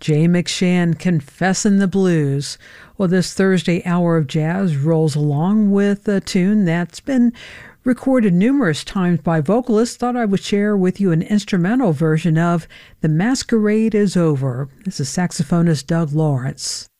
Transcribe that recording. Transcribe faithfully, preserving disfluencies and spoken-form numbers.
Jay McShann, Confessin' the Blues. Well, this Thursday hour of jazz rolls along with a tune that's been recorded numerous times by vocalists. Thought I would share with you an instrumental version of The Masquerade is Over. This is saxophonist Doug Lawrence.